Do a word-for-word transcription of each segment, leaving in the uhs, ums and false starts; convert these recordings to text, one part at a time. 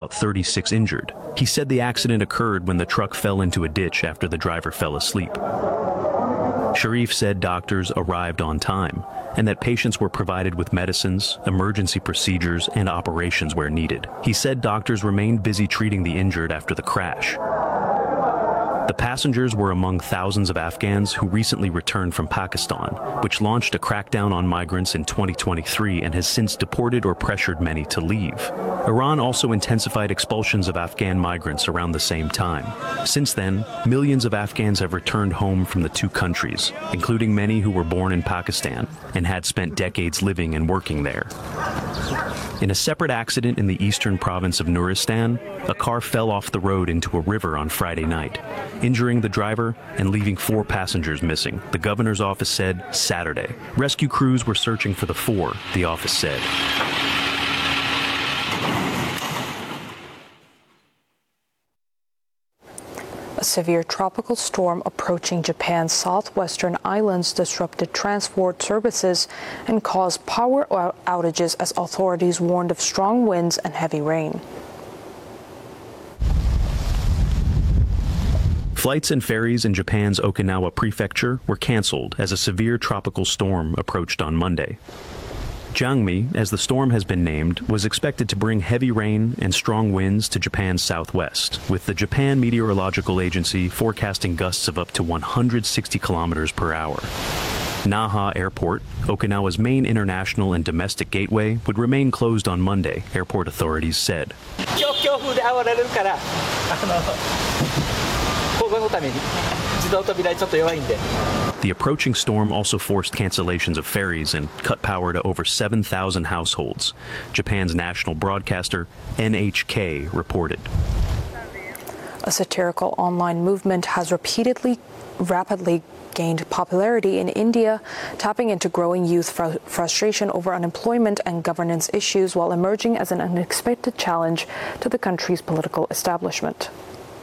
about thirty-six injured. He said the accident occurred when the truck fell into a ditch after the driver fell asleep. Sharif said doctors arrived on time and that patients were provided with medicines, emergency procedures, and operations where needed. He said doctors remained busy treating the injured after the crash. The passengers were among thousands of Afghans who recently returned from Pakistan, which launched a crackdown on migrants in twenty twenty-three and has since deported or pressured many to leave. Iran also intensified expulsions of Afghan migrants around the same time. Since then, millions of Afghans have returned home from the two countries, including many who were born in Pakistan and had spent decades living and working there. In a separate accident in the eastern province of Nuristan, a car fell off the road into a river on Friday night, injuring the driver and leaving four passengers missing, the governor's office said Saturday. Rescue crews were searching for the four, the office said. A severe tropical storm approaching Japan's southwestern islands disrupted transport services and caused power outages as authorities warned of strong winds and heavy rain. Flights and ferries in Japan's Okinawa prefecture were canceled as a severe tropical storm approached on Monday. Jangmi, as the storm has been named, was expected to bring heavy rain and strong winds to Japan's southwest, with the Japan Meteorological Agency forecasting gusts of up to one hundred sixty kilometers per hour. Naha Airport, Okinawa's main international and domestic gateway, would remain closed on Monday, airport authorities said. The approaching storm also forced cancellations of ferries and cut power to over seven thousand households, Japan's national broadcaster N H K reported. A satirical online movement has repeatedly, rapidly gained popularity in India, tapping into growing youth fr- frustration over unemployment and governance issues while emerging as an unexpected challenge to the country's political establishment.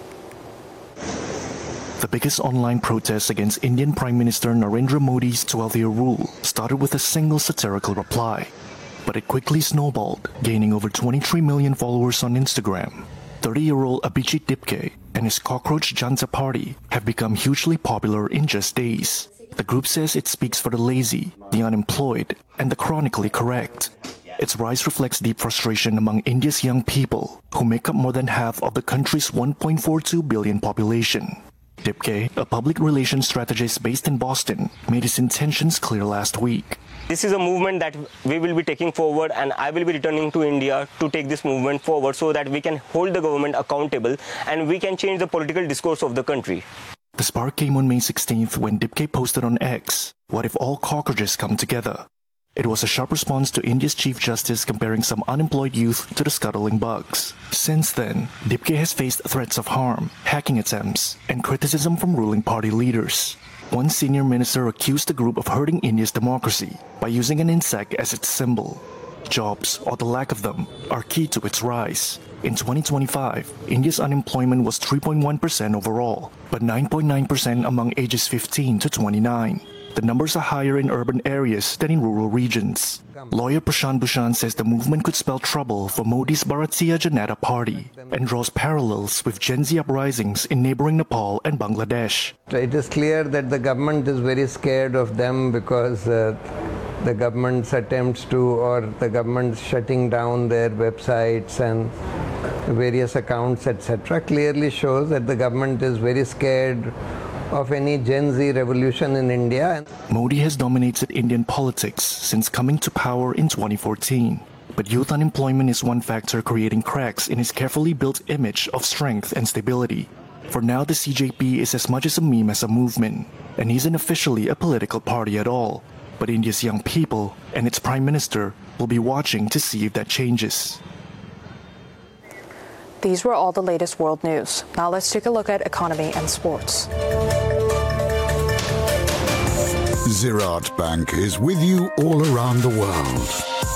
The biggest online protest against Indian Prime Minister Narendra Modi's twelve-year rule started with a single satirical reply, but it quickly snowballed, gaining over twenty-three million followers on Instagram. thirty-year-old Abhijit Dipke and his Cockroach Janta Party have become hugely popular in just days. The group says it speaks for the lazy, the unemployed, and the chronically correct. Its rise reflects deep frustration among India's young people, who make up more than half of the country's one point four two billion population. Dipke, a public relations strategist based in Boston, made his intentions clear last week. This is a movement that we will be taking forward, and I will be returning to India to take this movement forward so that we can hold the government accountable and we can change the political discourse of the country. The spark came on May sixteenth when Dipke posted on X, "What if all cockroaches come together?" It was a sharp response to India's Chief Justice comparing some unemployed youth to the scuttling bugs. Since then, Dipke has faced threats of harm, hacking attempts, and criticism from ruling party leaders. One senior minister accused the group of hurting India's democracy by using an insect as its symbol. Jobs, or the lack of them, are key to its rise. In twenty twenty-five, India's unemployment was three point one percent overall, but nine point nine percent among ages fifteen to twenty-nine. The numbers are higher in urban areas than in rural regions. Lawyer Prashant Bhushan says the movement could spell trouble for Modi's Bharatiya Janata Party and draws parallels with Gen Z uprisings in neighboring Nepal and Bangladesh. It is clear that the government is very scared of them because uh, the government's attempts to, or the government's shutting down their websites and various accounts, et cetera, clearly shows that the government is very scared of any Gen Z revolution in India. Modi has dominated Indian politics since coming to power in twenty fourteen. But youth unemployment is one factor creating cracks in his carefully built image of strength and stability. For now, the C J P is as much as a meme as a movement, and isn't officially a political party at all. But India's young people and its prime minister will be watching to see if that changes. These were all the latest world news. Now let's take a look at economy and sports. Ziraat Bank is with you all around the world.